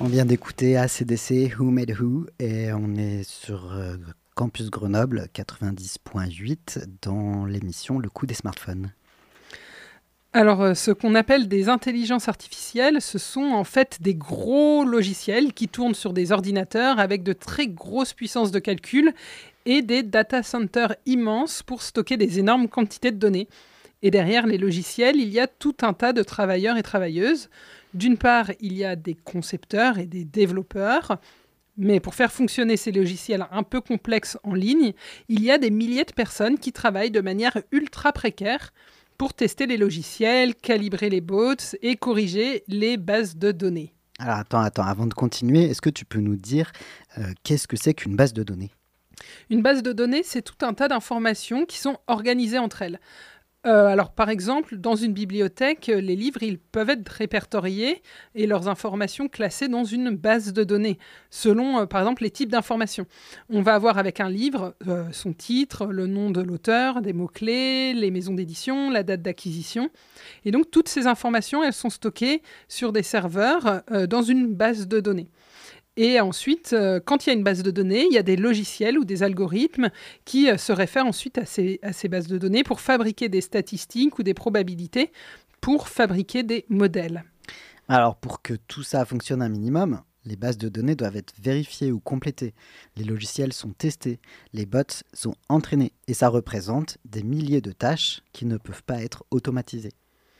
vient d'écouter AC/DC Who Made Who et on est sur Campus Grenoble 90.8 dans l'émission Le coup des smartphones. Alors, ce qu'on appelle des intelligences artificielles, ce sont en fait des gros logiciels qui tournent sur des ordinateurs avec de très grosses puissances de calcul et des data centers immenses pour stocker des énormes quantités de données. Et derrière les logiciels, il y a tout un tas de travailleurs et travailleuses. D'une part, il y a des concepteurs et des développeurs. Mais pour faire fonctionner ces logiciels un peu complexes en ligne, il y a des milliers de personnes qui travaillent de manière ultra précaire pour tester les logiciels, calibrer les bots et corriger les bases de données. Alors attends, avant de continuer, est-ce que tu peux nous dire qu'est-ce que c'est qu'une base de données ? Une base de données, c'est tout un tas d'informations qui sont organisées entre elles. Alors, par exemple, dans une bibliothèque, les livres ils peuvent être répertoriés et leurs informations classées dans une base de données, selon, par exemple, les types d'informations. On va avoir avec un livre son titre, le nom de l'auteur, des mots-clés, les maisons d'édition, la date d'acquisition. Et donc, toutes ces informations, elles sont stockées sur des serveurs dans une base de données. Et ensuite, quand il y a une base de données, il y a des logiciels ou des algorithmes qui se réfèrent ensuite à ces bases de données pour fabriquer des statistiques ou des probabilités, pour fabriquer des modèles. Alors pour que tout ça fonctionne un minimum, les bases de données doivent être vérifiées ou complétées, les logiciels sont testés, les bots sont entraînés et ça représente des milliers de tâches qui ne peuvent pas être automatisées.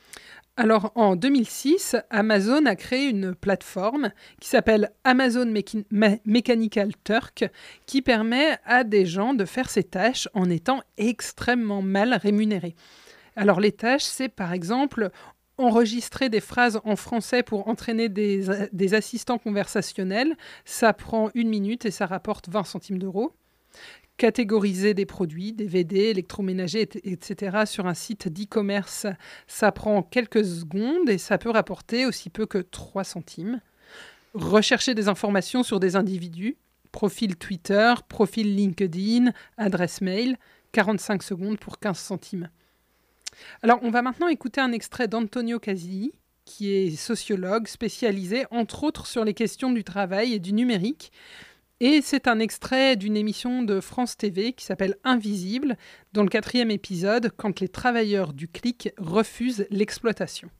Alors, en 2006, Amazon a créé une plateforme qui s'appelle Amazon Mechanical Turk, qui permet à des gens de faire ces tâches en étant extrêmement mal rémunérés. Alors, les tâches, c'est par exemple enregistrer des phrases en français pour entraîner des assistants conversationnels. Ça prend 1 minute et ça rapporte 20 centimes d'euros. Catégoriser des produits, des DVD, électroménagers, etc. sur un site d'e-commerce, ça prend quelques secondes et ça peut rapporter aussi peu que 3 centimes. Rechercher des informations sur des individus, profil Twitter, profil LinkedIn, adresse mail, 45 secondes pour 15 centimes. Alors, on va maintenant écouter un extrait d'Antonio Casilli, qui est sociologue spécialisé, entre autres, sur les questions du travail et du numérique. Et c'est un extrait d'une émission de France TV qui s'appelle Invisible, dans le 4e épisode, quand les travailleurs du clic refusent l'exploitation.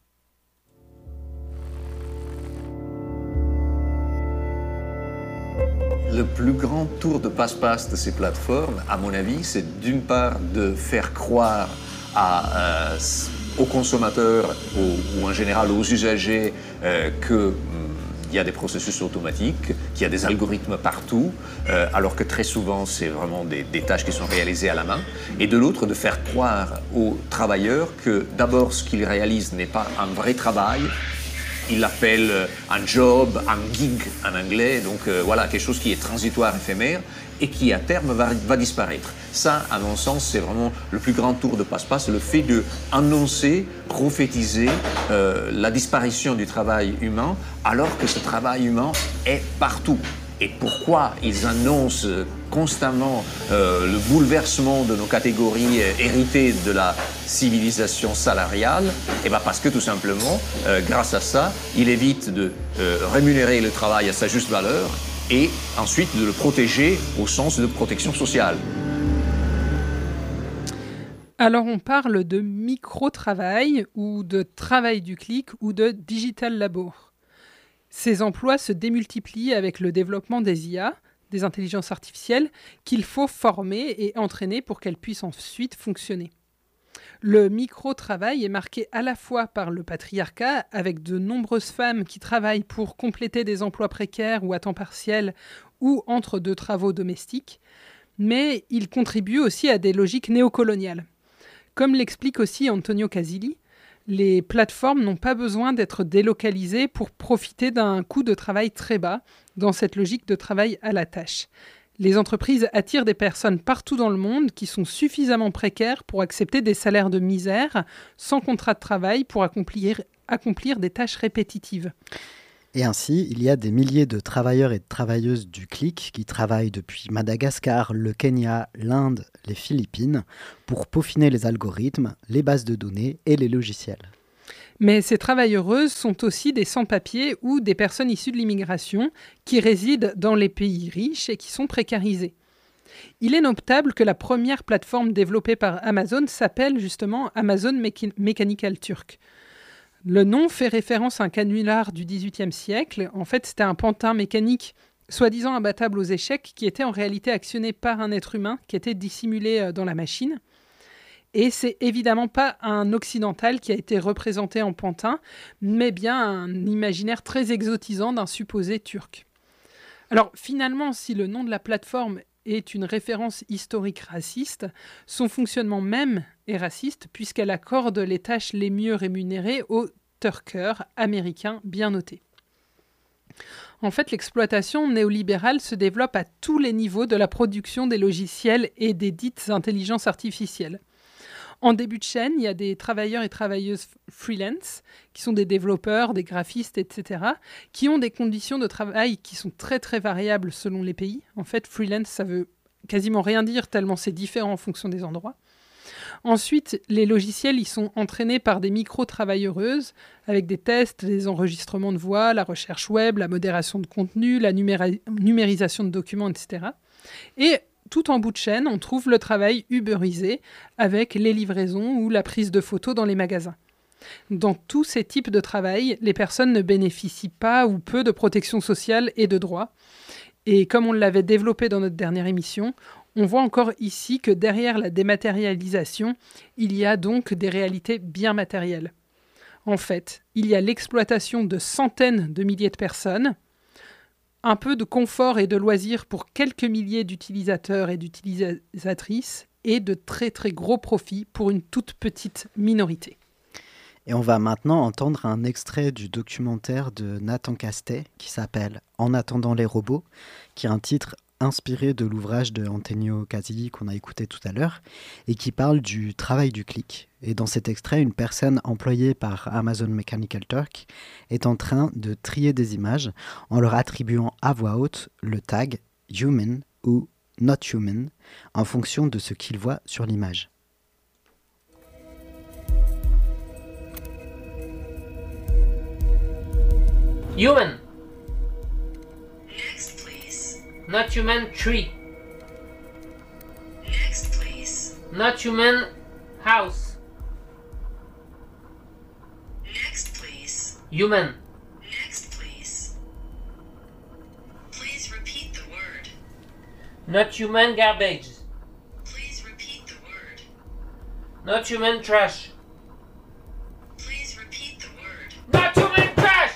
Le plus grand tour de passe-passe de ces plateformes, à mon avis, c'est d'une part de faire croire aux consommateurs ou en général aux usagers qu'il y a des processus automatiques, qu'il y a des algorithmes partout, alors que très souvent, c'est vraiment des tâches qui sont réalisées à la main. Et de l'autre, de faire croire aux travailleurs que d'abord, ce qu'ils réalisent n'est pas un vrai travail. Ils l'appellent un job, un gig en anglais, donc voilà, quelque chose qui est transitoire, éphémère, et qui à terme va disparaître. Ça, à mon sens, c'est vraiment le plus grand tour de passe-passe, le fait d'annoncer, prophétiser la disparition du travail humain, alors que ce travail humain est partout. Et pourquoi ils annoncent constamment le bouleversement de nos catégories héritées de la civilisation salariale? Eh bien parce que tout simplement, grâce à ça, il évite de rémunérer le travail à sa juste valeur et ensuite de le protéger au sens de protection sociale. Alors on parle de micro-travail ou de travail du clic ou de digital labour. Ces emplois se démultiplient avec le développement des IA, des intelligences artificielles, qu'il faut former et entraîner pour qu'elles puissent ensuite fonctionner. Le micro-travail est marqué à la fois par le patriarcat, avec de nombreuses femmes qui travaillent pour compléter des emplois précaires ou à temps partiel ou entre deux travaux domestiques, mais il contribue aussi à des logiques néocoloniales. Comme l'explique aussi Antonio Casilli, les plateformes n'ont pas besoin d'être délocalisées pour profiter d'un coût de travail très bas dans cette logique de travail à la tâche. Les entreprises attirent des personnes partout dans le monde qui sont suffisamment précaires pour accepter des salaires de misère, sans contrat de travail pour accomplir des tâches répétitives. Et ainsi, il y a des milliers de travailleurs et de travailleuses du clic qui travaillent depuis Madagascar, le Kenya, l'Inde, les Philippines pour peaufiner les algorithmes, les bases de données et les logiciels. Mais ces travailleuses sont aussi des sans-papiers ou des personnes issues de l'immigration qui résident dans les pays riches et qui sont précarisées. Il est notable que la première plateforme développée par Amazon s'appelle justement Amazon Mechanical Turk. Le nom fait référence à un canular du XVIIIe siècle. En fait, c'était un pantin mécanique soi-disant imbattable aux échecs qui était en réalité actionné par un être humain qui était dissimulé dans la machine. Et c'est évidemment pas un occidental qui a été représenté en pantin, mais bien un imaginaire très exotisant d'un supposé turc. Alors finalement, si le nom de la plateforme est une référence historique raciste, son fonctionnement même est raciste puisqu'elle accorde les tâches les mieux rémunérées aux turkers américains bien notés. En fait, l'exploitation néolibérale se développe à tous les niveaux de la production des logiciels et des dites intelligences artificielles. En début de chaîne, il y a des travailleurs et travailleuses freelance, qui sont des développeurs, des graphistes, etc., qui ont des conditions de travail qui sont très très variables selon les pays. En fait, freelance, ça veut quasiment rien dire tellement c'est différent en fonction des endroits. Ensuite, les logiciels, ils sont entraînés par des micro-travailleuses avec des tests, des enregistrements de voix, la recherche web, la modération de contenu, la numérisation de documents, etc. Et tout en bout de chaîne, on trouve le travail uberisé avec les livraisons ou la prise de photos dans les magasins. Dans tous ces types de travail, les personnes ne bénéficient pas ou peu de protection sociale et de droits. Et comme on l'avait développé dans notre dernière émission, on voit encore ici que derrière la dématérialisation, il y a donc des réalités bien matérielles. En fait, il y a l'exploitation de centaines de milliers de personnes, un peu de confort et de loisirs pour quelques milliers d'utilisateurs et d'utilisatrices, et de très très gros profits pour une toute petite minorité. Et on va maintenant entendre un extrait du documentaire de Nathan Castet qui s'appelle « En attendant les robots », qui est un titre inspiré de l'ouvrage de Antonio Casilli qu'on a écouté tout à l'heure et qui parle du travail du clic. Et dans cet extrait, une personne employée par Amazon Mechanical Turk est en train de trier des images en leur attribuant à voix haute le tag « human » ou « not human » en fonction de ce qu'il voit sur l'image. Human. Next, please. Not human tree. Next, please. Not human house. Next, please. Human. Next, please. Please repeat the word. Not human garbage. Please repeat the word. Not human trash. Please repeat the word. Not human trash.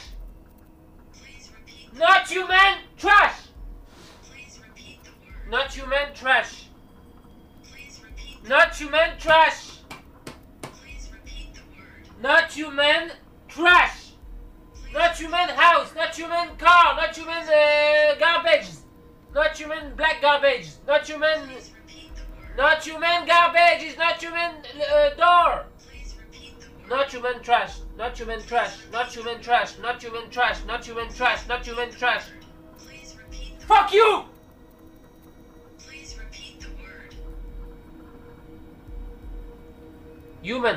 Not human trash! Please repeat the word. Not human trash. Please repeat the Not human trash. Please repeat the word. Not human trash. Not human house. Not human car. Not human garbage. Not human black garbage. Not human. Please repeat the word. Not human garbage. Is not human door. Please repeat the word. Not human trash. Not human trash. Not human trash. Not human trash. Not human trash. Not human trash. Please repeat the Fuck you! Please repeat the word. Human.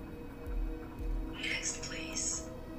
Next, please.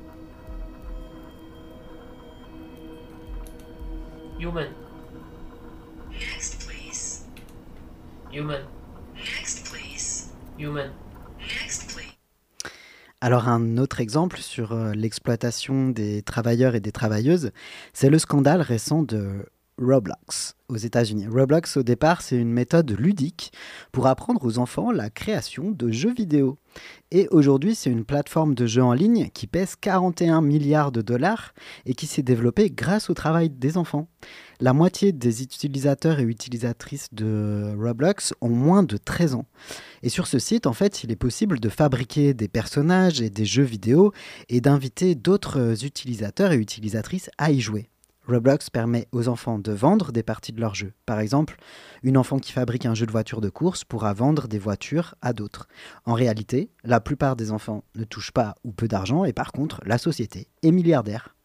Human. Next, please. Human. Next, please. Human. Next, please. Alors un autre exemple sur l'exploitation des travailleurs et des travailleuses, c'est le scandale récent de Roblox aux États-Unis. Roblox, au départ, c'est une méthode ludique pour apprendre aux enfants la création de jeux vidéo. Et aujourd'hui, c'est une plateforme de jeux en ligne qui pèse 41 milliards de dollars et qui s'est développée grâce au travail des enfants. La moitié des utilisateurs et utilisatrices de Roblox ont moins de 13 ans. Et sur ce site, en fait, il est possible de fabriquer des personnages et des jeux vidéo et d'inviter d'autres utilisateurs et utilisatrices à y jouer. Roblox permet aux enfants de vendre des parties de leur jeu. Par exemple, une enfant qui fabrique un jeu de voiture de course pourra vendre des voitures à d'autres. En réalité, la plupart des enfants ne touchent pas ou peu d'argent et par contre, la société est milliardaire.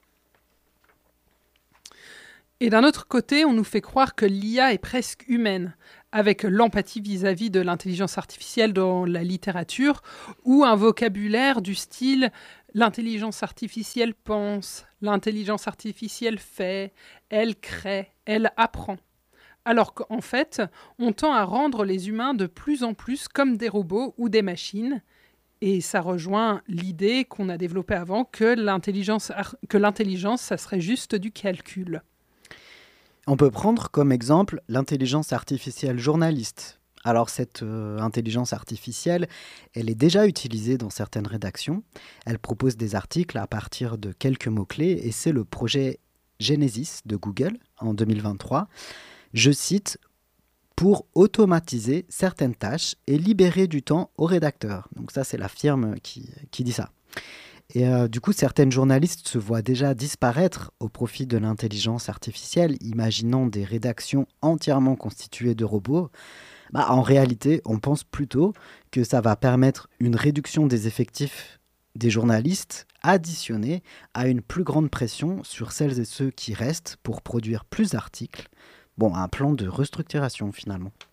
Et d'un autre côté, on nous fait croire que l'IA est presque humaine, avec l'empathie vis-à-vis de l'intelligence artificielle dans la littérature, ou un vocabulaire du style L'intelligence artificielle pense, l'intelligence artificielle fait, elle crée, elle apprend. Alors qu'en fait, on tend à rendre les humains de plus en plus comme des robots ou des machines. Et ça rejoint l'idée qu'on a développée avant que l'intelligence, ça serait juste du calcul. On peut prendre comme exemple l'intelligence artificielle journaliste. Alors cette intelligence artificielle, elle est déjà utilisée dans certaines rédactions. Elle propose des articles à partir de quelques mots-clés et c'est le projet Genesis de Google en 2023. Je cite, pour automatiser certaines tâches et libérer du temps aux rédacteurs. Donc ça, c'est la firme qui dit ça. Et du coup, certaines journalistes se voient déjà disparaître au profit de l'intelligence artificielle, imaginant des rédactions entièrement constituées de robots. En réalité, on pense plutôt que ça va permettre une réduction des effectifs des journalistes, additionnée à une plus grande pression sur celles et ceux qui restent pour produire plus d'articles. Bon, un plan de restructuration finalement.